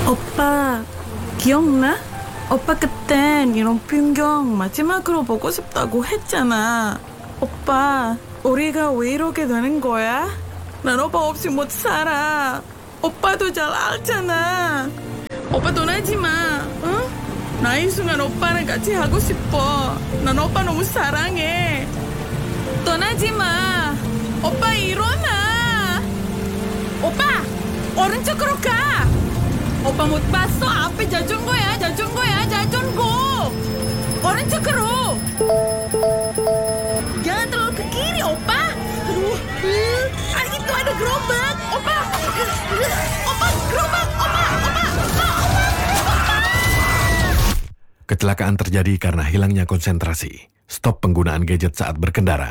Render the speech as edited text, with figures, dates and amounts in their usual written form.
오빠, 기억나? 오빠 그땐 이런 풍경 마지막으로 보고 싶다고 했잖아. 오빠, 우리가 왜 이렇게 되는 거야? 난 오빠 없이 못 살아. 오빠도 잘 알잖아. 오빠 떠나지 마, 응? 나 이 순간 오빠랑 같이 하고 싶어. 난 오빠 너무 사랑해. 떠나지 마. 오빠 일어나. 오빠, 오른쪽으로 가. 오빠 못 봤어? 앞에 자전거야, 자전거. 오른쪽으로. Jangan terlalu ke kiri, opa. Itu ada gerobak, opa. Opa, gerobak, opa. Kecelakaan terjadi karena hilangnya konsentrasi. Stop penggunaan gadget saat berkendara.